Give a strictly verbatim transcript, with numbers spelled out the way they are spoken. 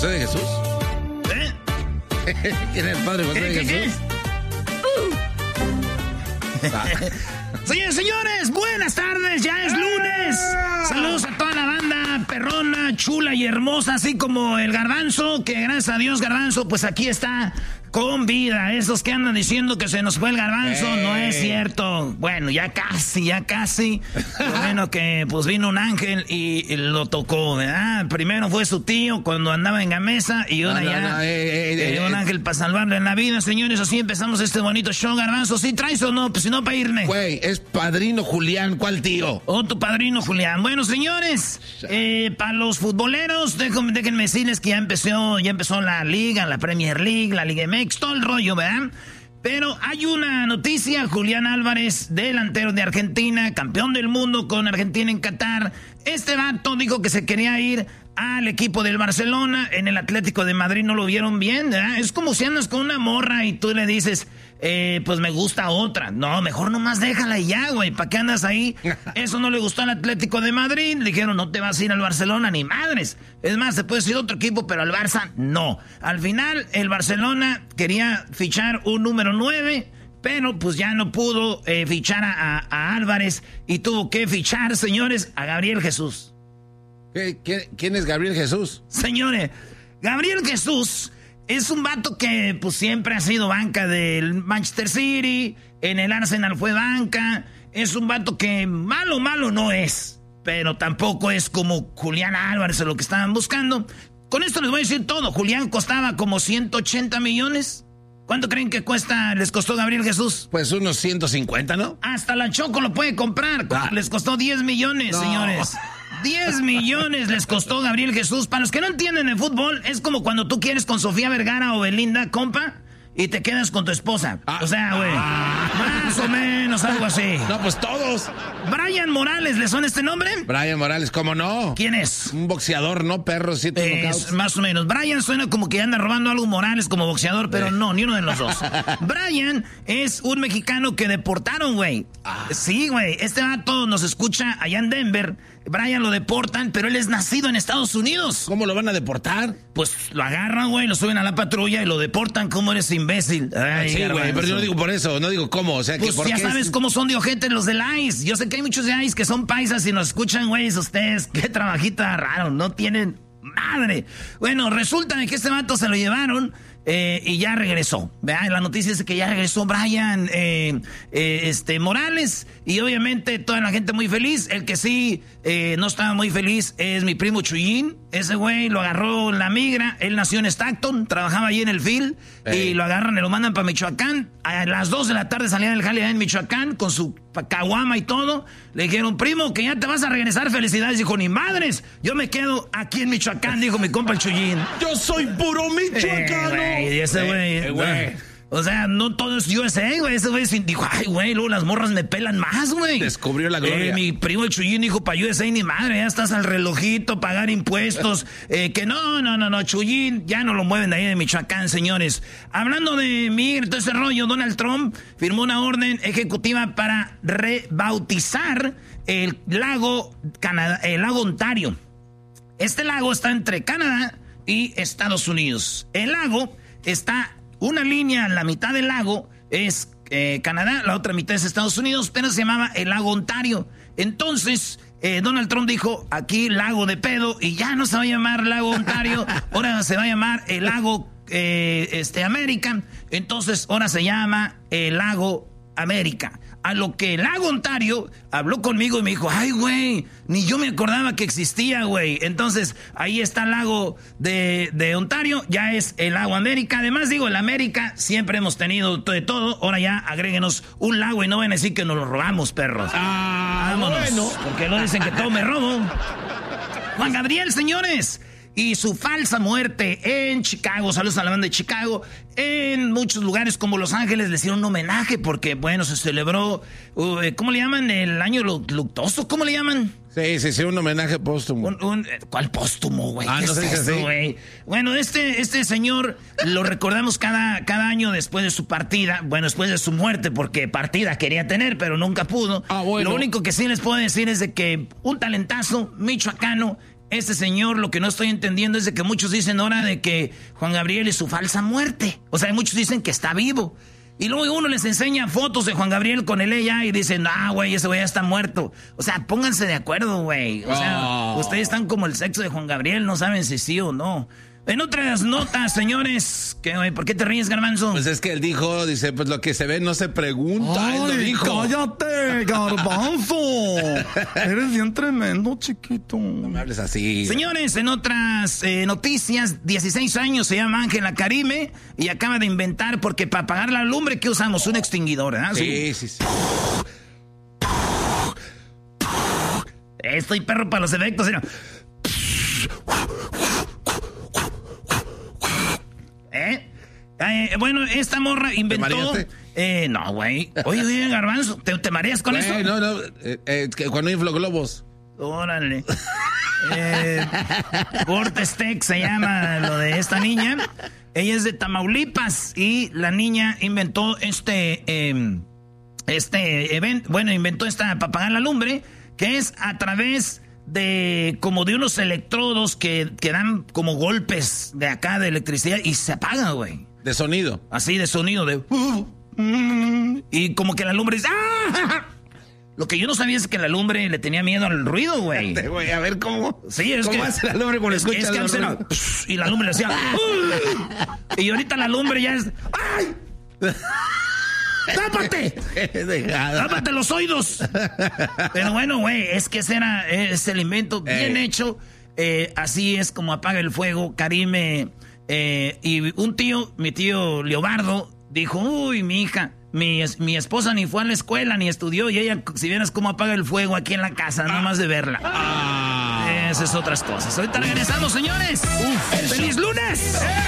José de Jesús? ¿Eh? ¿Quién es el padre José ¿Qué, de qué, Jesús? qué? Uh. Señores, señores, buenas tardes, ya es lunes. Saludos a toda la banda perrona, chula y hermosa, así como el Garbanzo, que gracias a Dios, Garbanzo, pues aquí está con vida. Esos que andan diciendo que se nos fue el Garbanzo, hey. No es cierto. Bueno, ya casi, ya casi. Bueno, que pues vino un ángel y, y lo tocó, ¿verdad? Primero fue su tío cuando andaba en Gamesa y ahora no, ya no, no, eh, eh, eh, un eh, ángel para salvarle en la vida. Señores, así empezamos este bonito show, Garbanzo. ¿Sí traes o no? Pues si no, para irme. Güey, es padrino Julián. ¿Cuál tío? Oh, tu padrino Julián. Bueno, señores, eh, para los futboleros, déjenme, déjenme decirles que ya empezó, ya empezó la liga, la Premier League, la Liga M X, todo el rollo, ¿verdad? Pero hay una noticia, Julián Álvarez, delantero de Argentina, campeón del mundo con Argentina en Qatar. Este vato dijo que se quería ir al equipo del Barcelona. En el Atlético de Madrid no lo vieron bien, ¿verdad? Es como si andas con una morra y tú le dices, eh, pues me gusta otra. No, mejor nomás déjala y ya, güey. ¿Para qué andas ahí? Eso no le gustó al Atlético de Madrid. Le dijeron, no te vas a ir al Barcelona ni madres. Es más, te puedes ir a otro equipo, pero al Barça no. Al final, el Barcelona quería fichar un número nueve, pero pues ya no pudo eh, fichar a, a, a Álvarez y tuvo que fichar, señores, a Gabriel Jesús. ¿Qué, qué, ¿Quién es Gabriel Jesús? Señores, Gabriel Jesús es un vato que pues siempre ha sido banca del Manchester City, en el Arsenal fue banca, es un vato que malo, malo no es, pero tampoco es como Julián Álvarez o lo que estaban buscando. Con esto les voy a decir todo. Julián costaba como ciento ochenta millones. ¿Cuánto creen que cuesta, les costó Gabriel Jesús? Pues unos ciento cincuenta, ¿no? Hasta la Choco lo puede comprar. Ah. Les costó diez millones, no. Señores. diez millones les costó Gabriel Jesús. Para los que no entienden el fútbol, es como cuando tú quieres con Sofía Vergara o Belinda, compa, y te quedas con tu esposa. Ah. O sea, güey, ah. más o menos algo así. No, pues todos. Brian Morales, ¿le suena este nombre? Brian Morales, ¿cómo no? ¿Quién es? Un boxeador, ¿no? Perro, siete knockouts. Más o menos. Brian suena como que anda robando algo Morales como boxeador, pero eh. no, ni uno de los dos. Brian es un mexicano que deportaron, güey. Ah. Sí, güey. Este vato nos escucha allá en Denver. Brian lo deportan, pero él es nacido en Estados Unidos. ¿Cómo lo van a deportar? Pues lo agarran, güey, lo suben a la patrulla y lo deportan. ¿Cómo eres imbécil? Ay, sí, güey, pero yo no digo por eso, no digo cómo. O sea, pues que por ya qué sabes es... cómo son de ojete los del ICE. Yo sé que hay muchos de ICE que son paisas y nos escuchan, güey, ustedes. Qué trabajita raro, no tienen madre. Bueno, resulta de que este vato se lo llevaron eh, y ya regresó. Vean, la noticia es que ya regresó Brian eh, eh, este, Morales. Y obviamente toda la gente muy feliz. El que sí eh, no estaba muy feliz es mi primo Chuyín. Ese güey lo agarró la migra. Él nació en Stockton, trabajaba allí en el field. Hey. Y lo agarran y lo mandan para Michoacán. A las dos de la tarde salía del jale en Michoacán con su caguama y todo. Le dijeron, primo, que ya te vas a regresar. Felicidades. Dijo, ni madres, yo me quedo aquí en Michoacán, dijo mi compa el Chuyín. Yo soy puro michoacano. Eh, y ese güey... Eh, eh, O sea, no todo es U S A, güey. Ese güey dijo, ay, güey, luego las morras me pelan más, güey. Descubrió la gloria. Eh, mi primo el Chuyín dijo, para U S A ni madre, ya estás al relojito, pagar impuestos. eh, que no, no, no, no, Chuyín, ya no lo mueven de ahí de Michoacán, señores. Hablando de migra, todo ese rollo, Donald Trump firmó una orden ejecutiva para rebautizar el lago, Canadá, el lago Ontario. Este lago está entre Canadá y Estados Unidos. El lago está... Una línea, la mitad del lago es eh, Canadá, la otra mitad es Estados Unidos, pero se llamaba el lago Ontario. Entonces, eh, Donald Trump dijo, aquí lago de pedo, y ya no se va a llamar lago Ontario, ahora se va a llamar el lago eh, este, América. Entonces, ahora se llama el lago América. A lo que el lago Ontario habló conmigo y me dijo, ay, güey, ni yo me acordaba que existía, güey. Entonces, ahí está el lago de, de Ontario, ya es el lago América. Además, digo, el América siempre hemos tenido de todo. Ahora ya agréguenos un lago y no van a decir que nos lo robamos, perros. Ah, vámonos, bueno. Porque lo dicen que todo me robo. Juan Gabriel, señores. Y su falsa muerte en Chicago, saludos a la banda de Chicago, en muchos lugares como Los Ángeles le hicieron un homenaje porque, bueno, se celebró, uh, ¿cómo le llaman? El año luctuoso, ¿cómo le llaman? Sí, sí, sí, un homenaje póstumo. Un, un, ¿Cuál póstumo, güey? Ah, ¿Qué no es sé esto, güey? Bueno, este, este señor lo recordamos cada, cada año después de su partida, bueno, después de su muerte, porque partida quería tener, pero nunca pudo. Ah, bueno. Lo único que sí les puedo decir es de que un talentazo michoacano, este señor, lo que no estoy entendiendo es de que muchos dicen ahora de que Juan Gabriel es su falsa muerte. O sea, muchos dicen que está vivo. Y luego uno les enseña fotos de Juan Gabriel con el ella y dicen, ah, güey, ese güey ya está muerto. O sea, pónganse de acuerdo, güey. O sea, oh. ustedes están como el sexo de Juan Gabriel, no saben si sí o no. En otras notas, señores, que, ¿por qué te ríes, Garbanzo? Pues es que él dijo, dice, pues lo que se ve no se pregunta. Ay, él lo dijo. Cállate, Garbanzo. Eres bien tremendo, chiquito. No me hables así. Señores, en otras eh, noticias, dieciséis años, se llama Ángela Karime y acaba de inventar, porque para apagar la lumbre, ¿qué usamos? Un extinguidor, ¿verdad? Sí, sí, sí. Estoy perro para los efectos, ¿no? ¿Eh? Eh, bueno, esta morra inventó... ¿Te mareaste? Eh, no, güey. Oye, oye, Garbanzo, ¿te, te mareas con Güey, eso? No, no, eh, eh, que cuando inflo globos. Órale. eh, Vortestec se llama lo de esta niña. Ella es de Tamaulipas y la niña inventó este... Eh, este evento, bueno, inventó esta para apagar la lumbre, que es a través... de como de unos electrodos que, que dan como golpes de acá de electricidad y se apaga, güey. De sonido. Así, de sonido, de... Y como que la lumbre dice... ¡Ah! Lo que yo no sabía es que la lumbre le tenía miedo al ruido, güey. A ver cómo... Sí, es ¿Cómo que, hace la lumbre cuando es, escucha es que el hace ruido? la, y la lumbre le hacía... Y ahorita la lumbre ya es... ¡Ay! ¡Tápate! ¡Tápate los oídos! Pero bueno, güey, es que ese era es el invento bien Ey. hecho. Eh, así es como apaga el fuego. Karime eh, y un tío, mi tío Leobardo, dijo, uy, mi hija, mi, mi esposa ni fue a la escuela ni estudió y ella, si vieras cómo apaga el fuego aquí en la casa, nada más de verla. Ah. Esas otras cosas. Ahorita regresamos, señores. Uf, ¡feliz lunes!